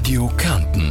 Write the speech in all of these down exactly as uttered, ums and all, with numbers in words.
Radio Kärnten.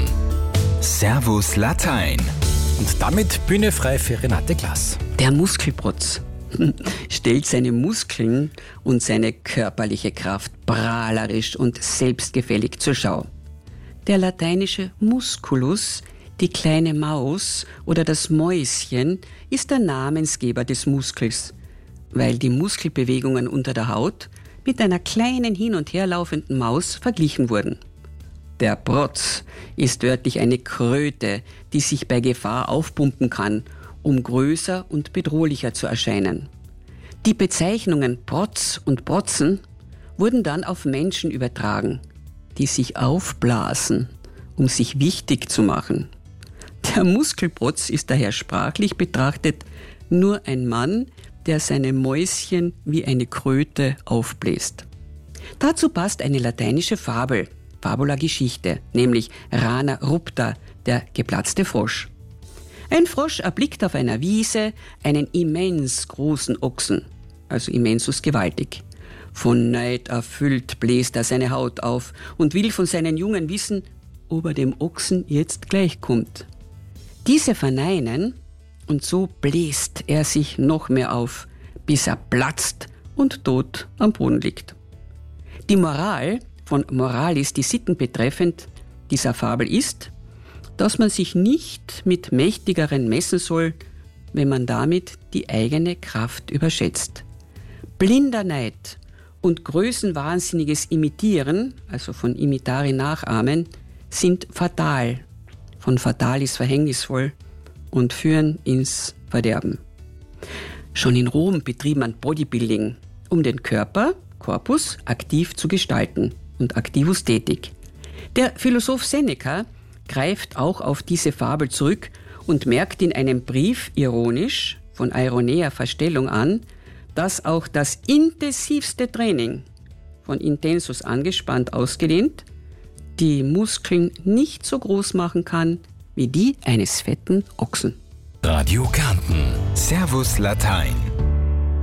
Servus Latein. Und damit Bühne frei für Renate Glass. Der Muskelprotz stellt seine Muskeln und seine körperliche Kraft prahlerisch und selbstgefällig zur Schau. Der lateinische Musculus, die kleine Maus oder das Mäuschen, ist der Namensgeber des Muskels, weil die Muskelbewegungen unter der Haut mit einer kleinen hin- und herlaufenden Maus verglichen wurden. Der Protz ist wörtlich eine Kröte, die sich bei Gefahr aufpumpen kann, um größer und bedrohlicher zu erscheinen. Die Bezeichnungen Protz und Protzen wurden dann auf Menschen übertragen, die sich aufblasen, um sich wichtig zu machen. Der Muskelprotz ist daher sprachlich betrachtet nur ein Mann, der seine Mäuschen wie eine Kröte aufbläst. Dazu passt eine lateinische Fabel, Fabula Geschichte, nämlich Rana rupta, der geplatzte Frosch. Ein Frosch erblickt auf einer Wiese einen immens großen Ochsen, also immensus gewaltig. Von Neid erfüllt bläst er seine Haut auf und will von seinen Jungen wissen, ob er dem Ochsen jetzt gleichkommt. Diese verneinen und so bläst er sich noch mehr auf, bis er platzt und tot am Boden liegt. Die Moral von Moralis, die Sitten betreffend, dieser Fabel ist, dass man sich nicht mit Mächtigeren messen soll, wenn man damit die eigene Kraft überschätzt. Blinder Neid und größenwahnsinniges Imitieren, also von imitare nachahmen, sind fatal, von fatalis verhängnisvoll und führen ins Verderben. Schon in Rom betrieb man Bodybuilding, um den Körper, Corpus, aktiv zu gestalten und activus tätig. Der Philosoph Seneca greift auch auf diese Fabel zurück und merkt in einem Brief ironisch, von ironia Verstellung an, dass auch das intensivste Training, von intensus angespannt ausgedehnt, die Muskeln nicht so groß machen kann wie die eines fetten Ochsen. Radio Kärnten. Servus Latein.